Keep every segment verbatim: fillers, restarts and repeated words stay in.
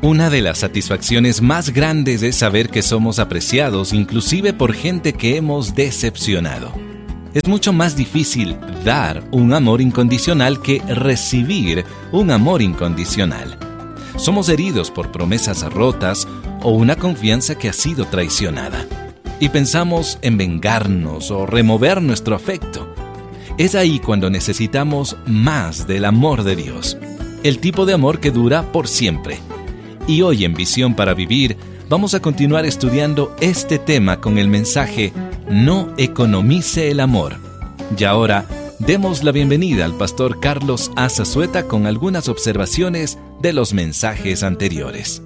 Una de las satisfacciones más grandes es saber que somos apreciados inclusive por gente que hemos decepcionado. Es mucho más difícil dar un amor incondicional que recibir un amor incondicional. Somos heridos por promesas rotas o una confianza que ha sido traicionada. Y pensamos en vengarnos o remover nuestro afecto. Es ahí cuando necesitamos más del amor de Dios. El tipo de amor que dura por siempre. Y hoy en Visión para Vivir vamos a continuar estudiando este tema con el mensaje No economice el amor. Y ahora demos la bienvenida al pastor Carlos Azazueta con algunas observaciones de los mensajes anteriores.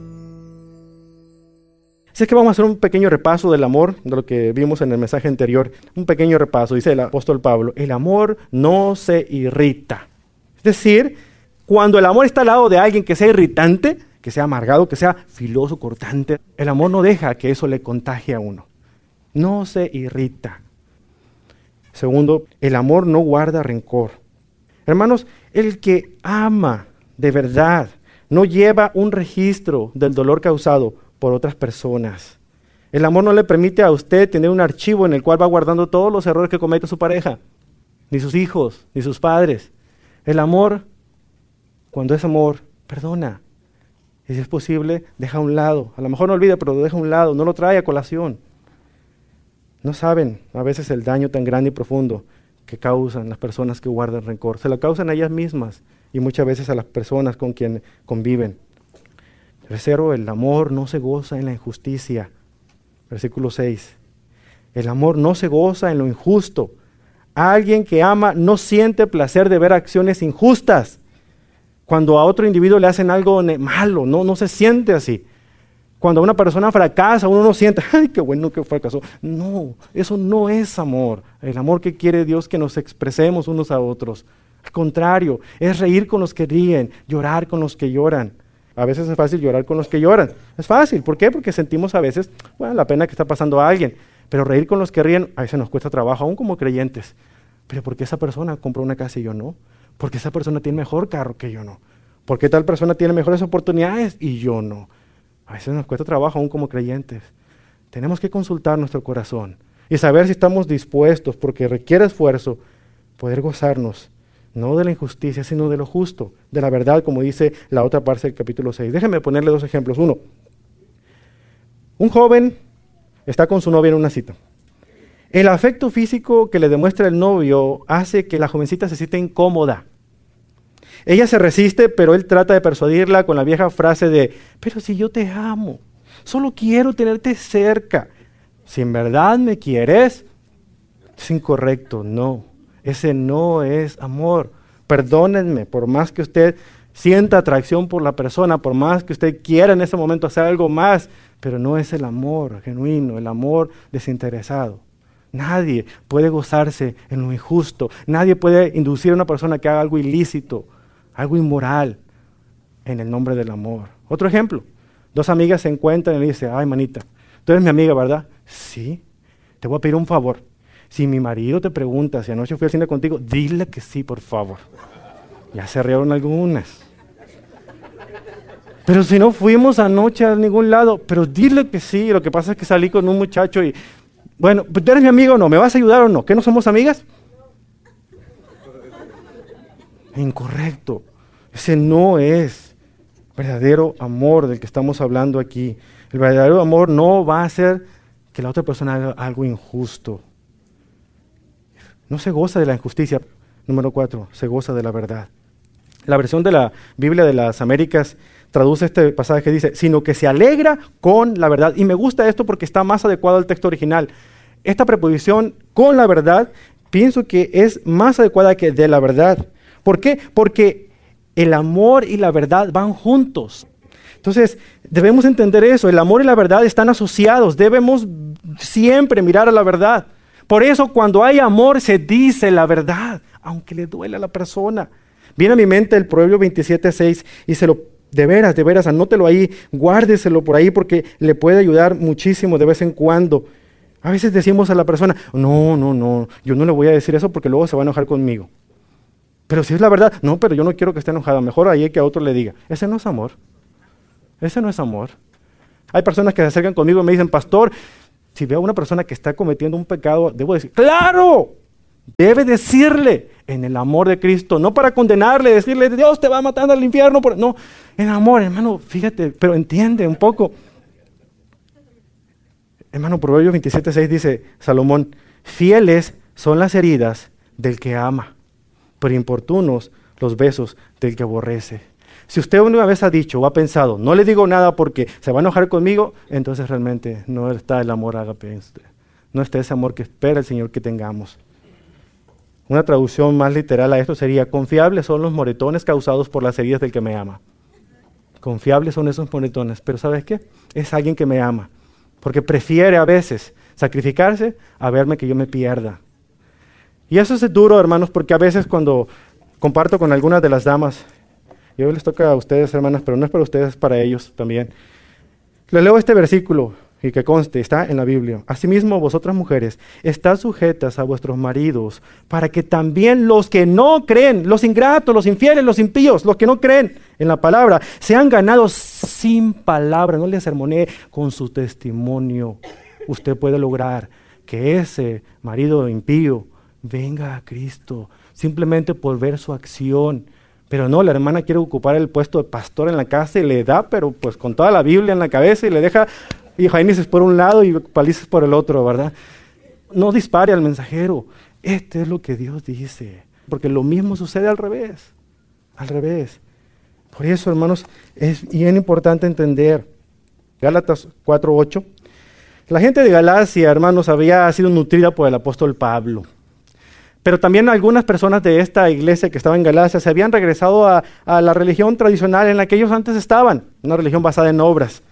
Así que vamos a hacer un pequeño repaso del amor, de lo que vimos en el mensaje anterior. Un pequeño repaso, dice el apóstol Pablo, el amor no se irrita. Es decir, cuando el amor está al lado de alguien que sea irritante, que sea amargado, que sea filoso, cortante, el amor no deja que eso le contagie a uno. No se irrita. Segundo, el amor no guarda rencor. Hermanos, el que ama de verdad no lleva un registro del dolor causado por otras personas. El amor no le permite a usted tener un archivo en el cual va guardando todos los errores que comete su pareja, ni sus hijos, ni sus padres. El amor, cuando es amor, perdona. Y si es posible, deja a un lado. A lo mejor no olvida, pero lo deja a un lado, no lo trae a colación. No saben a veces el daño tan grande y profundo que causan las personas que guardan rencor. Se lo causan a ellas mismas y muchas veces a las personas con quien conviven. Tercero, el amor no se goza en la injusticia. Versículo seis. El amor no se goza en lo injusto. Alguien que ama no siente placer de ver acciones injustas. Cuando a otro individuo le hacen algo malo, no, no se siente así. Cuando una persona fracasa, uno no siente, ¡ay, qué bueno que fracasó! No, eso no es amor. El amor que quiere Dios que nos expresemos unos a otros. Al contrario, es reír con los que ríen, llorar con los que lloran. A veces es fácil llorar con los que lloran. Es fácil. ¿Por qué? Porque sentimos a veces, bueno, la pena que está pasando a alguien. Pero reír con los que ríen, a veces nos cuesta trabajo, aún como creyentes. Pero ¿por qué esa persona compró una casa y yo no? Porque esa persona tiene mejor carro que yo no. Porque tal persona tiene mejores oportunidades y yo no. A veces nos cuesta trabajo aún como creyentes. Tenemos que consultar nuestro corazón y saber si estamos dispuestos, porque requiere esfuerzo, poder gozarnos, no de la injusticia, sino de lo justo, de la verdad, como dice la otra parte del capítulo seis. Déjenme ponerle dos ejemplos. Uno, un joven está con su novia en una cita. El afecto físico que le demuestra el novio hace que la jovencita se sienta incómoda. Ella se resiste, pero él trata de persuadirla con la vieja frase de, pero si yo te amo, solo quiero tenerte cerca. Si en verdad me quieres, es incorrecto, no. Ese no es amor. Perdónenme, por más que usted sienta atracción por la persona, por más que usted quiera en ese momento hacer algo más, pero no es el amor genuino, el amor desinteresado. Nadie puede gozarse en lo injusto. Nadie puede inducir a una persona que haga algo ilícito, algo inmoral, en el nombre del amor. Otro ejemplo, dos amigas se encuentran y le dicen, ay manita, tú eres mi amiga, ¿verdad? Sí, te voy a pedir un favor. Si mi marido te pregunta si anoche fui al cine contigo, dile que sí, por favor. Ya se rieron algunas. Pero si no fuimos anoche a ningún lado, pero dile que sí, lo que pasa es que salí con un muchacho y, bueno, ¿tú eres mi amigo o no? ¿Me vas a ayudar o no? ¿Que no somos amigas? Incorrecto. Ese no es verdadero amor del que estamos hablando aquí. El verdadero amor no va a hacer que la otra persona haga algo injusto. No se goza de la injusticia. Número cuatro, se goza de la verdad. La versión de la Biblia de las Américas traduce este pasaje que dice, sino que se alegra con la verdad. Y me gusta esto porque está más adecuado al texto original. Esta preposición con la verdad, pienso que es más adecuada que de la verdad. ¿Por qué? Porque el amor y la verdad van juntos. Entonces, debemos entender eso. El amor y la verdad están asociados. Debemos siempre mirar a la verdad. Por eso, cuando hay amor, se dice la verdad, aunque le duele a la persona. Viene a mi mente el Proverbio veintisiete seis y se lo, de veras, de veras, anótelo ahí, guárdeselo por ahí porque le puede ayudar muchísimo de vez en cuando. A veces decimos a la persona, no, no, no, yo no le voy a decir eso porque luego se va a enojar conmigo. Pero si es la verdad, no, pero yo no quiero que esté enojada, mejor ahí que a otro le diga. Ese no es amor. Ese no es amor. Hay personas que se acercan conmigo y me dicen, pastor, si veo a una persona que está cometiendo un pecado, debo decir, ¡claro! Debe decirle en el amor de Cristo, no para condenarle, decirle, Dios te va a matar al infierno. Por... No, en amor, hermano, fíjate, pero entiende un poco. Hermano, Proverbios veintisiete seis dice, Salomón, fieles son las heridas del que ama, pero importunos los besos del que aborrece. Si usted una vez ha dicho o ha pensado, no le digo nada porque se va a enojar conmigo, entonces realmente no está el amor ágape en usted. No está ese amor que espera el Señor que tengamos. Una traducción más literal a esto sería, confiables son los moretones causados por las heridas del que me ama. Confiables son esos moretones, pero ¿sabes qué? Es alguien que me ama, porque prefiere a veces sacrificarse a verme que yo me pierda. Y eso es duro, hermanos, porque a veces cuando comparto con algunas de las damas, y hoy les toca a ustedes, hermanas, pero no es para ustedes, es para ellos también. Les leo este versículo, y que conste, está en la Biblia. Asimismo, vosotras mujeres, estad sujetas a vuestros maridos, para que también los que no creen, los ingratos, los infieles, los impíos, los que no creen en la palabra, sean ganados sin palabra, no les sermonee, con su testimonio. Usted puede lograr que ese marido impío venga a Cristo, simplemente por ver su acción. Pero no, la hermana quiere ocupar el puesto de pastor en la casa y le da, pero pues con toda la Biblia en la cabeza y le deja y jainices por un lado y palices por el otro, ¿verdad? No dispare al mensajero. Este es lo que Dios dice, porque lo mismo sucede al revés, al revés. Por eso, hermanos, es bien importante entender. Gálatas cuatro ocho. La gente de Galacia, hermanos, había sido nutrida por el apóstol Pablo. Pero también algunas personas de esta iglesia que estaba en Galacia se habían regresado a, a la religión tradicional en la que ellos antes estaban, una religión basada en obras.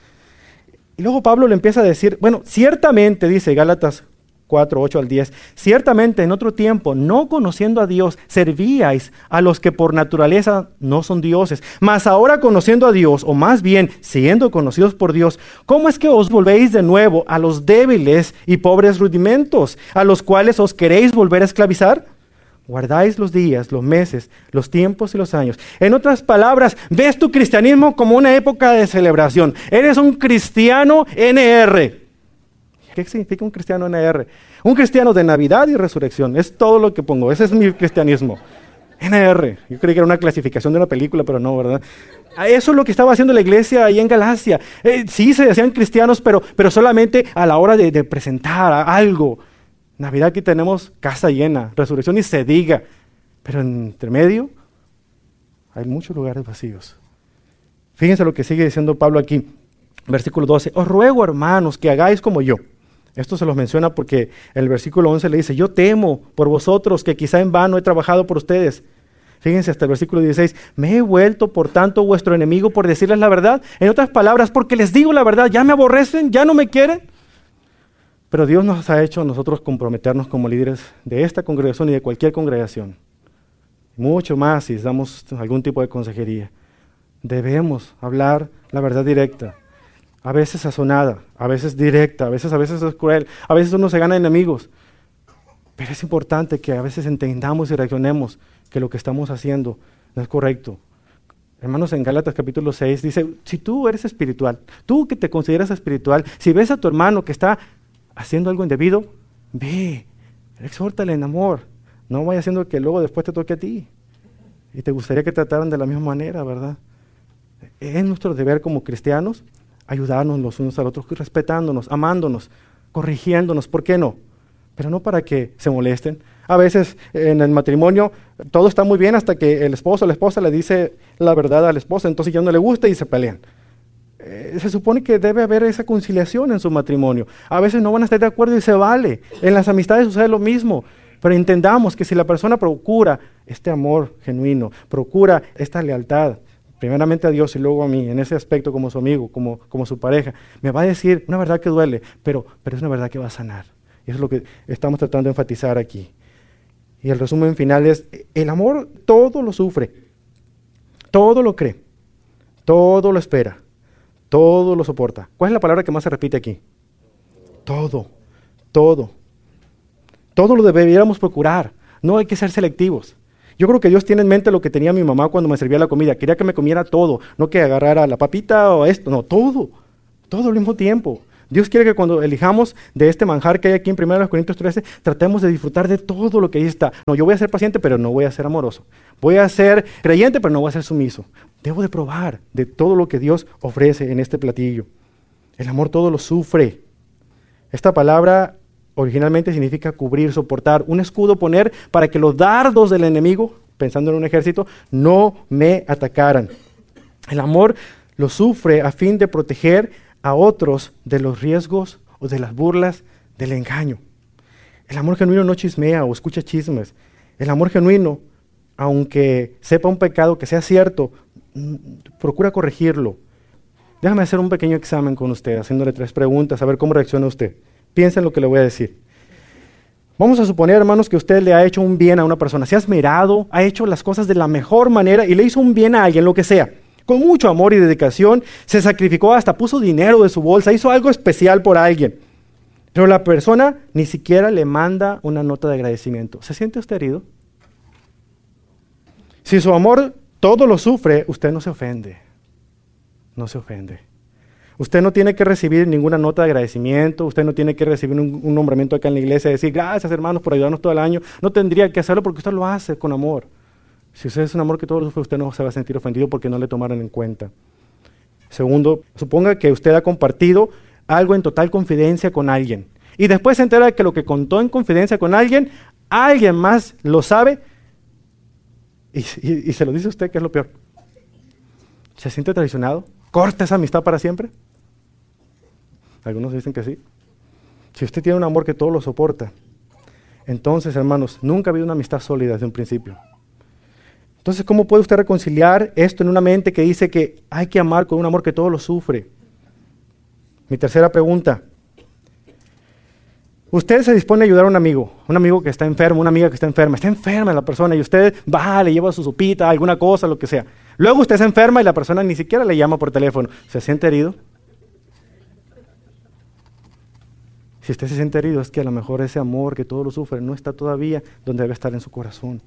Y luego Pablo le empieza a decir, bueno, ciertamente, dice Gálatas cuatro, ocho al diez, ciertamente en otro tiempo, no conociendo a Dios, servíais a los que por naturaleza no son dioses, mas ahora conociendo a Dios, o más bien siendo conocidos por Dios, ¿cómo es que os volvéis de nuevo a los débiles y pobres rudimentos, a los cuales os queréis volver a esclavizar? Guardáis los días, los meses, los tiempos y los años. En otras palabras, ves tu cristianismo como una época de celebración. Eres un cristiano N R. ¿Qué significa un cristiano N R? Un cristiano de Navidad y resurrección. Es todo lo que pongo. Ese es mi cristianismo. N R. Yo creí que era una clasificación de una película, pero no, ¿verdad? Eso es lo que estaba haciendo la iglesia ahí en Galacia. Eh, sí se decían cristianos, pero, pero solamente a la hora de, de presentar algo. Navidad aquí tenemos casa llena, resurrección y se diga. Pero entre medio hay muchos lugares vacíos. Fíjense lo que sigue diciendo Pablo aquí. Versículo doce. Os ruego, hermanos, que hagáis como yo. Esto se los menciona porque el versículo once le dice, yo temo por vosotros que quizá en vano he trabajado por ustedes. Fíjense hasta el versículo dieciséis, me he vuelto por tanto vuestro enemigo por decirles la verdad. En otras palabras, porque les digo la verdad, ya me aborrecen, ya no me quieren. Pero Dios nos ha hecho a nosotros comprometernos como líderes de esta congregación y de cualquier congregación. Mucho más si damos algún tipo de consejería. Debemos hablar la verdad directa. A veces sazonada, a veces directa, a veces, a veces es cruel, a veces uno se gana enemigos. Pero es importante que a veces entendamos y reaccionemos que lo que estamos haciendo no es correcto. Hermanos, en Gálatas capítulo seis dice, si tú eres espiritual, tú que te consideras espiritual, si ves a tu hermano que está haciendo algo indebido, ve, exhórtale en amor. No vaya haciendo que luego después te toque a ti. Y te gustaría que trataran de la misma manera, ¿verdad? Es nuestro deber como cristianos ayudarnos los unos a los otros, respetándonos, amándonos, corrigiéndonos, ¿por qué no? Pero no para que se molesten. A veces en el matrimonio todo está muy bien hasta que el esposo o la esposa le dice la verdad a la esposa, entonces ya no le gusta y se pelean. Eh, se supone que debe haber esa conciliación en su matrimonio. A veces no van a estar de acuerdo y se vale. En las amistades sucede lo mismo. Pero entendamos que si la persona procura este amor genuino, procura esta lealtad, primeramente a Dios y luego a mí, en ese aspecto como su amigo, como, como su pareja, me va a decir una verdad que duele, pero, pero es una verdad que va a sanar. Y eso es lo que estamos tratando de enfatizar aquí. Y el resumen final es, el amor todo lo sufre, todo lo cree, todo lo espera, todo lo soporta. ¿Cuál es la palabra que más se repite aquí? Todo, todo. Todo lo deberíamos procurar, no hay que ser selectivos. Yo creo que Dios tiene en mente lo que tenía mi mamá cuando me servía la comida. Quería que me comiera todo, no que agarrara la papita o esto, no, todo, todo al mismo tiempo. Dios quiere que cuando elijamos de este manjar que hay aquí en primera Corintios trece, tratemos de disfrutar de todo lo que ahí está. No, yo voy a ser paciente, pero no voy a ser amoroso. Voy a ser creyente, pero no voy a ser sumiso. Debo de probar de todo lo que Dios ofrece en este platillo. El amor todo lo sufre. Esta palabra originalmente significa cubrir, soportar, un escudo poner para que los dardos del enemigo, pensando en un ejército, no me atacaran. El amor lo sufre a fin de proteger a otros de los riesgos o de las burlas del engaño. El amor genuino no chismea o escucha chismes. El amor genuino, aunque sepa un pecado que sea cierto, procura corregirlo. Déjame hacer un pequeño examen con usted, haciéndole tres preguntas, a ver cómo reacciona usted. Piensa en lo que le voy a decir. Vamos a suponer, hermanos, que usted le ha hecho un bien a una persona. Se ha esmerado, ha hecho las cosas de la mejor manera y le hizo un bien a alguien, lo que sea. Con mucho amor y dedicación, se sacrificó, hasta puso dinero de su bolsa, hizo algo especial por alguien. Pero la persona ni siquiera le manda una nota de agradecimiento. ¿Se siente usted herido? Si su amor todo lo sufre, usted no se ofende. No se ofende. Usted no tiene que recibir ninguna nota de agradecimiento, usted no tiene que recibir un, un nombramiento acá en la iglesia y decir, gracias hermanos por ayudarnos todo el año. No tendría que hacerlo porque usted lo hace con amor. Si usted es un amor que todo lo sufre, usted no se va a sentir ofendido porque no le tomaron en cuenta. Segundo, suponga que usted ha compartido algo en total confidencia con alguien y después se entera de que lo que contó en confidencia con alguien, alguien más lo sabe y, y, y se lo dice a usted, que es lo peor. ¿Se siente traicionado? ¿Corta esa amistad para siempre? Algunos dicen que sí. Si usted tiene un amor que todo lo soporta, entonces, hermanos, nunca ha habido una amistad sólida desde un principio. Entonces, ¿cómo puede usted reconciliar esto en una mente que dice que hay que amar con un amor que todo lo sufre? Mi tercera pregunta. Usted se dispone a ayudar a un amigo, un amigo que está enfermo, una amiga que está enferma. Está enferma la persona y usted va, le lleva su sopita, alguna cosa, lo que sea. Luego usted se enferma y la persona ni siquiera le llama por teléfono. ¿Se siente herido? Si usted se siente herido, es que a lo mejor ese amor que todo lo sufre no está todavía donde debe estar en su corazón.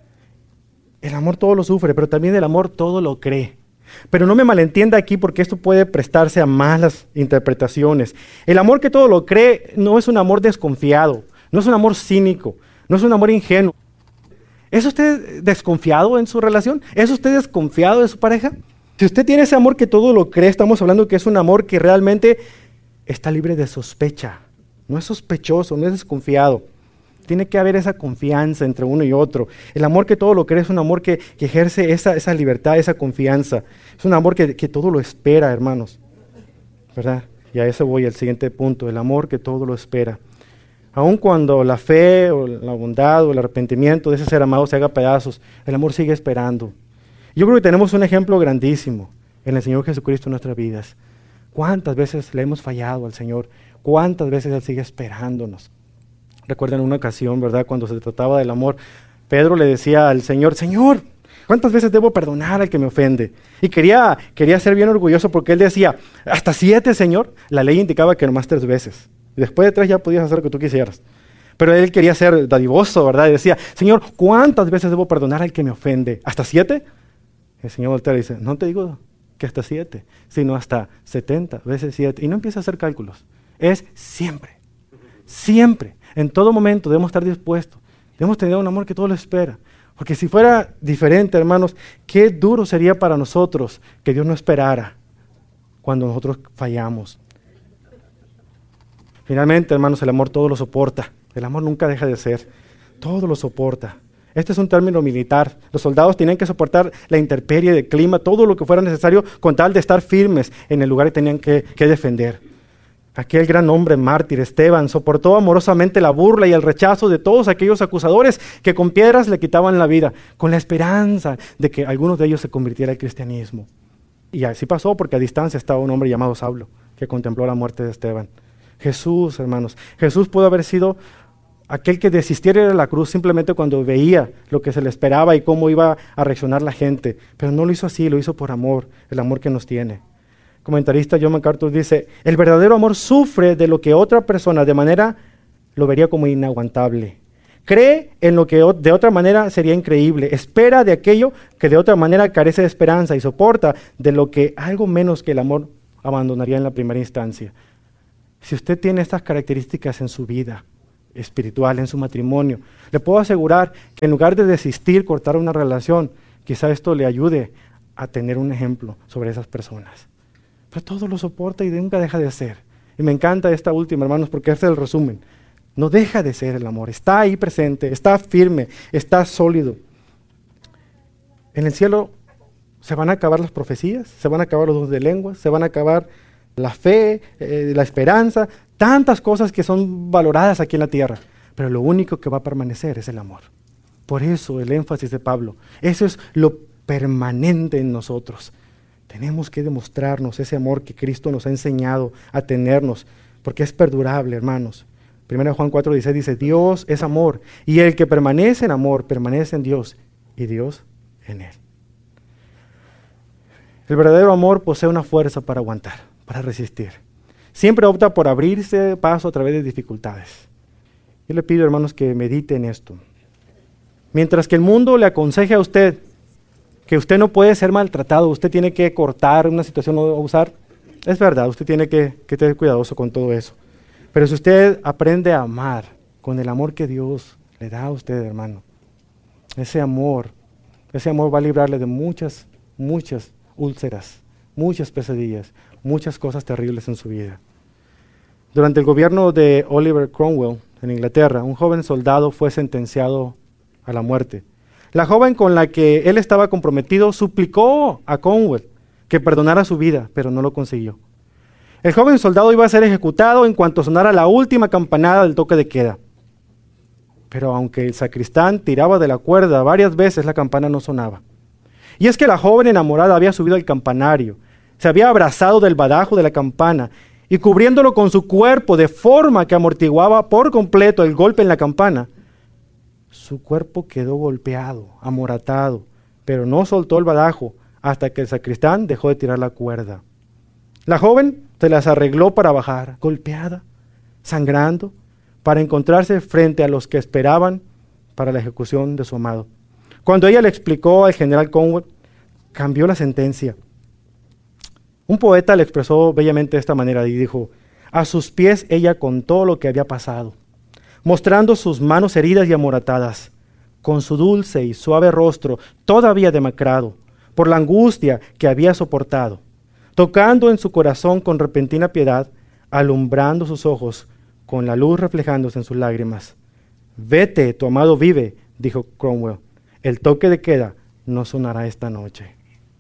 El amor todo lo sufre, pero también el amor todo lo cree. Pero no me malentienda aquí porque esto puede prestarse a malas interpretaciones. El amor que todo lo cree no es un amor desconfiado, no es un amor cínico, no es un amor ingenuo. ¿Es usted desconfiado en su relación? ¿Es usted desconfiado de su pareja? Si usted tiene ese amor que todo lo cree, estamos hablando que es un amor que realmente está libre de sospecha. No es sospechoso, no es desconfiado. Tiene que haber esa confianza entre uno y otro. El amor que todo lo cree es un amor que, que ejerce esa, esa libertad, esa confianza. Es un amor que, que todo lo espera, hermanos. ¿Verdad? Y a eso voy, al siguiente punto. El amor que todo lo espera. Aun cuando la fe o la bondad o el arrepentimiento de ese ser amado se haga pedazos, el amor sigue esperando. Yo creo que tenemos un ejemplo grandísimo en el Señor Jesucristo en nuestras vidas. ¿Cuántas veces le hemos fallado al Señor? ¿Cuántas veces Él sigue esperándonos? Recuerden una ocasión, ¿verdad? Cuando se trataba del amor, Pedro le decía al Señor, Señor, ¿cuántas veces debo perdonar al que me ofende? Y quería, quería ser bien orgulloso porque él decía, hasta siete, Señor. La ley indicaba que nomás tres veces. Y después de tres ya podías hacer lo que tú quisieras. Pero él quería ser dadivoso, ¿verdad? Y decía, Señor, ¿cuántas veces debo perdonar al que me ofende? ¿Hasta siete? El Señor voltea y dice, no te digo que hasta siete, sino hasta setenta veces siete. Y no empieza a hacer cálculos. Es siempre, siempre. En todo momento debemos estar dispuestos, debemos tener un amor que todo lo espera. Porque si fuera diferente, hermanos, qué duro sería para nosotros que Dios no esperara cuando nosotros fallamos. Finalmente, hermanos, el amor todo lo soporta. El amor nunca deja de ser. Todo lo soporta. Este es un término militar. Los soldados tenían que soportar la intemperie del clima, todo lo que fuera necesario con tal de estar firmes en el lugar que tenían que, que defender. Aquel gran hombre mártir, Esteban, soportó amorosamente la burla y el rechazo de todos aquellos acusadores que con piedras le quitaban la vida, con la esperanza de que algunos de ellos se convirtiera al cristianismo. Y así pasó porque a distancia estaba un hombre llamado Saulo, que contempló la muerte de Esteban. Jesús, hermanos, Jesús pudo haber sido aquel que desistiera de la cruz simplemente cuando veía lo que se le esperaba y cómo iba a reaccionar la gente, pero no lo hizo así, lo hizo por amor, el amor que nos tiene. Comentarista John MacArthur dice, el verdadero amor sufre de lo que otra persona de manera lo vería como inaguantable. Cree en lo que de otra manera sería increíble. Espera de aquello que de otra manera carece de esperanza y soporta de lo que algo menos que el amor abandonaría en la primera instancia. Si usted tiene estas características en su vida espiritual, en su matrimonio, le puedo asegurar que en lugar de desistir, cortar una relación, quizá esto le ayude a tener un ejemplo sobre esas personas. Pero todo lo soporta y nunca deja de ser. Y me encanta esta última, hermanos, porque este es el resumen. No deja de ser el amor, está ahí presente, está firme, está sólido. En el cielo se van a acabar las profecías, se van a acabar los dones de lenguas, se van a acabar la fe, eh, la esperanza, tantas cosas que son valoradas aquí en la tierra. Pero lo único que va a permanecer es el amor. Por eso el énfasis de Pablo, eso es lo permanente en nosotros. Tenemos que demostrarnos ese amor que Cristo nos ha enseñado a tenernos, porque es perdurable, hermanos. primera de Juan cuatro dieciséis dice, Dios es amor, y el que permanece en amor, permanece en Dios, y Dios en él. El verdadero amor posee una fuerza para aguantar, para resistir. Siempre opta por abrirse paso a través de dificultades. Yo le pido, hermanos, que mediten esto. Mientras que el mundo le aconseje a usted que usted no puede ser maltratado, usted tiene que cortar una situación o usar, es verdad, usted tiene que, que ser cuidadoso con todo eso. Pero si usted aprende a amar con el amor que Dios le da a usted, hermano, ese amor, ese amor va a librarle de muchas, muchas úlceras, muchas pesadillas, muchas cosas terribles en su vida. Durante el gobierno de Oliver Cromwell en Inglaterra, un joven soldado fue sentenciado a la muerte. La joven con la que él estaba comprometido suplicó a Cromwell que perdonara su vida, pero no lo consiguió. El joven soldado iba a ser ejecutado en cuanto sonara la última campanada del toque de queda. Pero aunque el sacristán tiraba de la cuerda varias veces, la campana no sonaba. Y es que la joven enamorada había subido al campanario, se había abrazado del badajo de la campana y cubriéndolo con su cuerpo de forma que amortiguaba por completo el golpe en la campana, su cuerpo quedó golpeado, amoratado, pero no soltó el badajo hasta que el sacristán dejó de tirar la cuerda. La joven se las arregló para bajar, golpeada, sangrando, para encontrarse frente a los que esperaban para la ejecución de su amado. Cuando ella le explicó al general Cromwell, cambió la sentencia. Un poeta le expresó bellamente de esta manera y dijo, a sus pies ella contó lo que había pasado, mostrando sus manos heridas y amoratadas, con su dulce y suave rostro todavía demacrado, por la angustia que había soportado, tocando en su corazón con repentina piedad, alumbrando sus ojos con la luz reflejándose en sus lágrimas. Vete, tu amado vive, dijo Cromwell, el toque de queda no sonará esta noche.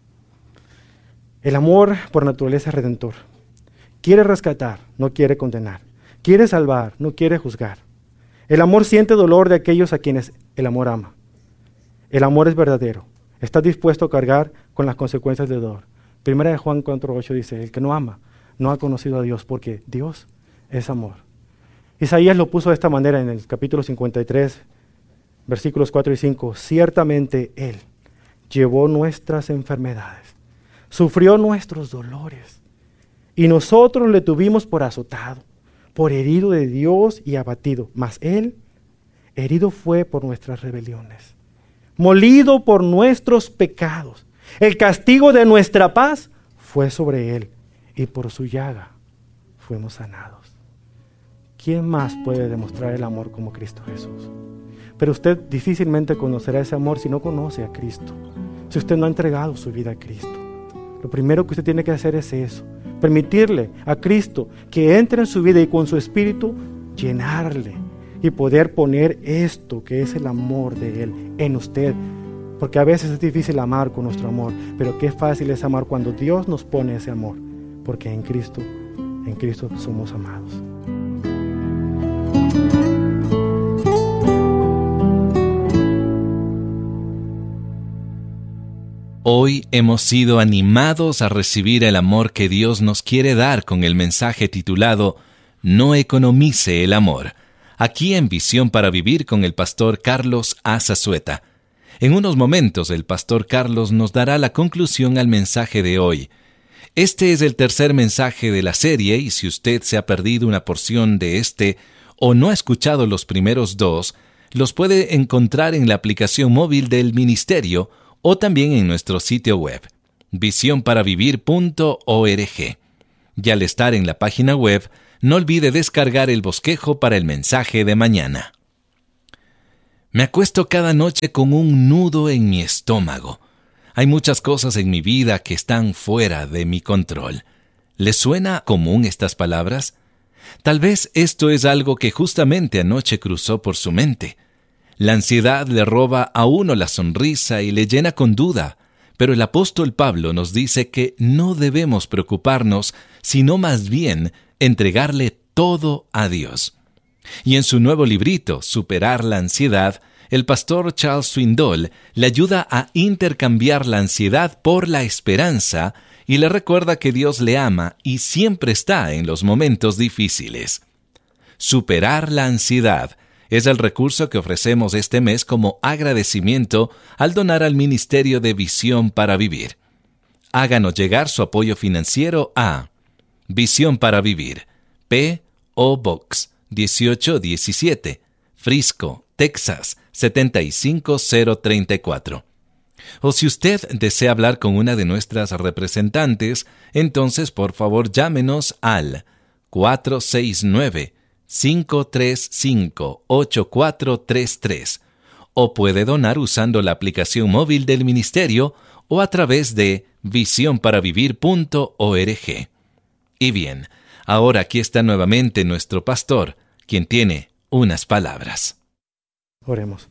El amor por naturaleza es redentor. Quiere rescatar, no quiere condenar. Quiere salvar, no quiere juzgar. El amor siente dolor de aquellos a quienes el amor ama. El amor es verdadero. Está dispuesto a cargar con las consecuencias del dolor. Primera de Juan cuatro ocho dice, el que no ama no ha conocido a Dios porque Dios es amor. Isaías lo puso de esta manera en el capítulo cincuenta y tres, versículos cuatro y cinco. Ciertamente Él llevó nuestras enfermedades, sufrió nuestros dolores, y nosotros le tuvimos por azotado, por herido de Dios y abatido. Mas Él, herido fue por nuestras rebeliones, molido por nuestros pecados. El castigo de nuestra paz fue sobre Él, y por su llaga fuimos sanados. ¿Quién más puede demostrar el amor como Cristo Jesús? Pero usted difícilmente conocerá ese amor si no conoce a Cristo, si usted no ha entregado su vida a Cristo. Lo primero que usted tiene que hacer es eso, permitirle a Cristo que entre en su vida y con su espíritu llenarle y poder poner esto que es el amor de Él en usted. Porque a veces es difícil amar con nuestro amor, pero qué fácil es amar cuando Dios nos pone ese amor, porque en Cristo, en Cristo somos amados. Hoy hemos sido animados a recibir el amor que Dios nos quiere dar con el mensaje titulado No economice el amor, aquí en Visión para Vivir con el pastor Carlos A. Zazueta. En unos momentos el pastor Carlos nos dará la conclusión al mensaje de hoy. Este es el tercer mensaje de la serie y si usted se ha perdido una porción de este o no ha escuchado los primeros dos, Los puede encontrar en la aplicación móvil del ministerio o también en nuestro sitio web, visión para vivir punto org. Y al estar en la página web, no olvide descargar el bosquejo para el mensaje de mañana. Me acuesto cada noche con un nudo en mi estómago. Hay muchas cosas en mi vida que están fuera de mi control. ¿Les suena común estas palabras? Tal vez esto es algo que justamente anoche cruzó por su mente. La ansiedad le roba a uno la sonrisa y le llena con duda, pero el apóstol Pablo nos dice que no debemos preocuparnos, sino más bien entregarle todo a Dios. Y en su nuevo librito, Superar la ansiedad, el pastor Charles Swindoll le ayuda a intercambiar la ansiedad por la esperanza y le recuerda que Dios le ama y siempre está en los momentos difíciles. Superar la ansiedad es el recurso que ofrecemos este mes como agradecimiento al donar al Ministerio de Visión para Vivir. Háganos llegar su apoyo financiero a Visión para Vivir, P O Box dieciocho diecisiete, Frisco, Texas siete cinco cero tres cuatro. O si usted desea hablar con una de nuestras representantes, entonces por favor llámenos al cuatro seis nueve, cinco tres cinco, ocho cuatro tres tres o puede donar usando la aplicación móvil del ministerio o a través de visión para vivir punto org. Y bien, ahora aquí está nuevamente nuestro pastor, quien tiene unas palabras. Oremos.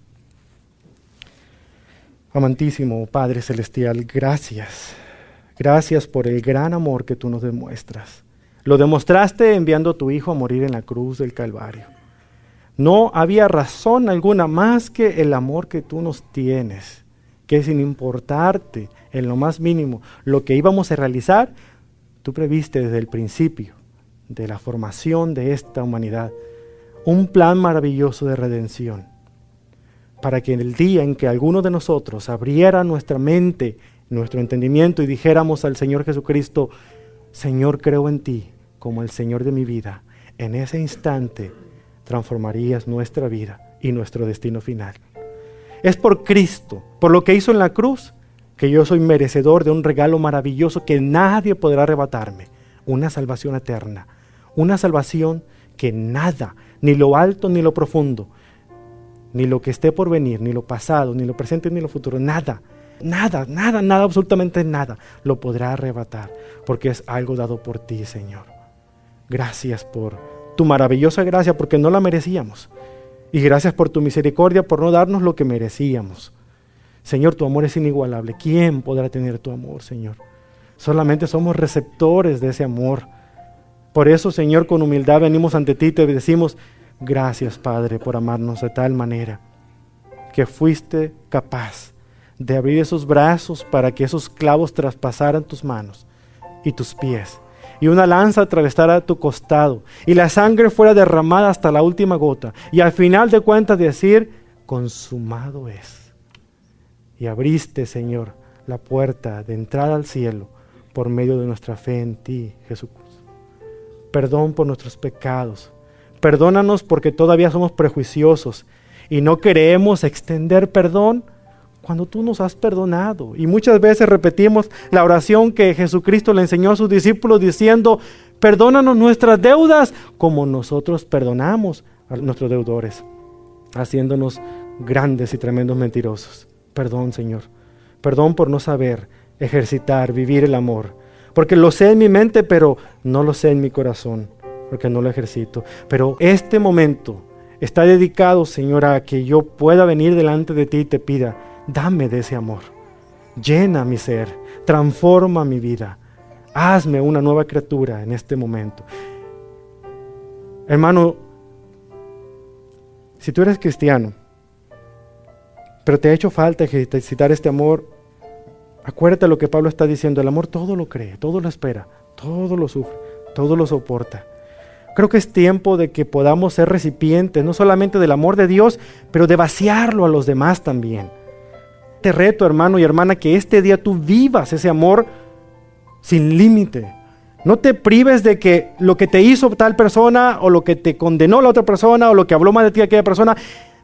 Amantísimo Padre Celestial, gracias. Gracias por el gran amor que tú nos demuestras. Lo demostraste enviando a tu Hijo a morir en la cruz del Calvario. No había razón alguna más que el amor que tú nos tienes, que sin importarte en lo más mínimo lo que íbamos a realizar, tú previste desde el principio de la formación de esta humanidad un plan maravilloso de redención, para que en el día en que alguno de nosotros abriera nuestra mente, nuestro entendimiento y dijéramos al Señor Jesucristo, Señor, creo en ti como el Señor de mi vida, en ese instante transformarías nuestra vida y nuestro destino final. Es por Cristo, por lo que hizo en la cruz, que yo soy merecedor de un regalo maravilloso que nadie podrá arrebatarme, una salvación eterna, una salvación que nada, ni lo alto ni lo profundo, ni lo que esté por venir, ni lo pasado, ni lo presente, ni lo futuro, nada, nada, nada, nada, absolutamente nada, lo podrá arrebatar, porque es algo dado por ti, Señor. Gracias por tu maravillosa gracia, porque no la merecíamos, y gracias por tu misericordia, por no darnos lo que merecíamos. Señor, tu amor es inigualable. ¿Quién podrá tener tu amor, Señor? Solamente somos receptores de ese amor. Por eso, Señor, con humildad venimos ante ti y te decimos, gracias, Padre, por amarnos de tal manera que fuiste capaz de abrir esos brazos para que esos clavos traspasaran tus manos y tus pies, y una lanza atravesara tu costado, y la sangre fuera derramada hasta la última gota, y al final de cuentas decir, consumado es. Y abriste, Señor, la puerta de entrada al cielo por medio de nuestra fe en ti, Jesucristo. Perdón por nuestros pecados. Perdónanos porque todavía somos prejuiciosos y no queremos extender perdón cuando tú nos has perdonado. Y muchas veces repetimos la oración que Jesucristo le enseñó a sus discípulos diciendo, perdónanos nuestras deudas como nosotros perdonamos a nuestros deudores, haciéndonos grandes y tremendos mentirosos. Perdón, Señor. Perdón por no saber ejercitar, vivir el amor. Porque lo sé en mi mente, pero no lo sé en mi corazón, porque no lo ejercito. Pero este momento está dedicado, Señor, a que yo pueda venir delante de ti y te pida, dame de ese amor. Llena mi ser, transforma mi vida. Hazme una nueva criatura en este momento. Hermano, si tú eres cristiano, pero te ha hecho falta ejercitar este amor, acuérdate lo que Pablo está diciendo, el amor todo lo cree, todo lo espera, todo lo sufre, todo lo soporta. Creo que es tiempo de que podamos ser recipientes, no solamente del amor de Dios, pero de vaciarlo a los demás también. Te reto, hermano y hermana, que este día tú vivas ese amor sin límite. No te prives de que lo que te hizo tal persona, o lo que te condenó la otra persona, o lo que habló mal de ti aquella persona,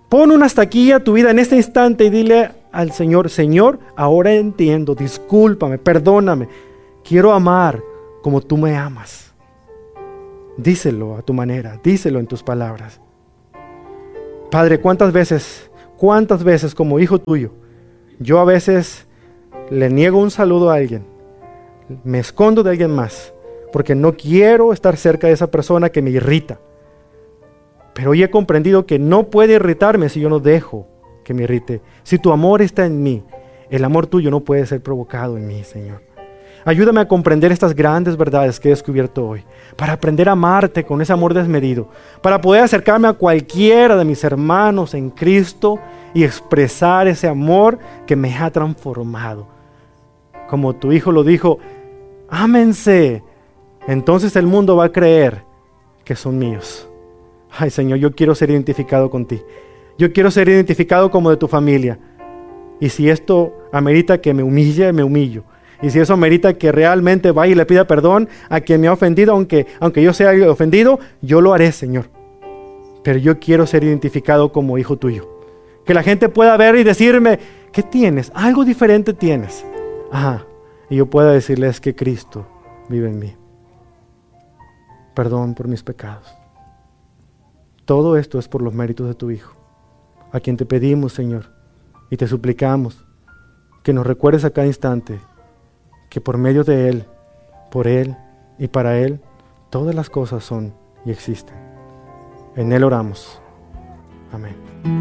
Pon una hasta aquí a tu vida en este instante y dile al Señor, Señor, ahora entiendo, discúlpame, perdóname. Quiero amar como tú me amas. Díselo a tu manera, díselo en tus palabras. Padre, ¿cuántas veces, cuántas veces como hijo tuyo, yo a veces le niego un saludo a alguien, me escondo de alguien más, porque no quiero estar cerca de esa persona que me irrita? Pero hoy he comprendido que no puede irritarme si yo no dejo que me irrite. Si tu amor está en mí, el amor tuyo no puede ser provocado en mí, Señor. Ayúdame a comprender estas grandes verdades que he descubierto hoy, para aprender a amarte con ese amor desmedido, para poder acercarme a cualquiera de mis hermanos en Cristo y expresar ese amor que me ha transformado. Como tu Hijo lo dijo, ámense, entonces el mundo va a creer que son míos. Ay, Señor, yo quiero ser identificado con ti. Yo quiero ser identificado como de tu familia. Y si esto amerita que me humille, me humillo. Y si eso amerita que realmente vaya y le pida perdón a quien me ha ofendido, aunque, aunque yo sea ofendido, yo lo haré, Señor. Pero yo quiero ser identificado como hijo tuyo. Que la gente pueda ver y decirme, ¿qué tienes? Algo diferente tienes. Ajá. Y yo pueda decirles que Cristo vive en mí. Perdón por mis pecados. Todo esto es por los méritos de tu Hijo, a quien te pedimos, Señor, y te suplicamos que nos recuerdes a cada instante que por medio de Él, por Él y para Él, todas las cosas son y existen. En Él oramos. Amén.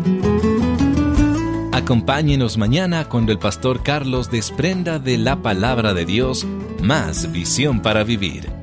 Acompáñenos mañana cuando el pastor Carlos desprenda de la palabra de Dios más visión para vivir.